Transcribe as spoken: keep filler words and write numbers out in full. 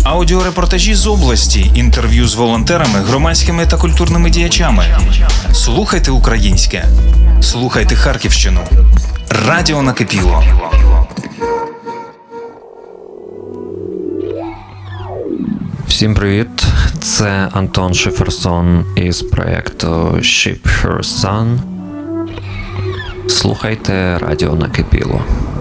Аудіорепортажі з області, інтерв'ю з волонтерами, громадськими та культурними діячами. Слухайте українське. Слухайте Харківщину. Радіо Накипіло. Всім привіт! Це Антон Шиферсон із проєкту Ship Her Sun. Слухайте Радіо Накипіло.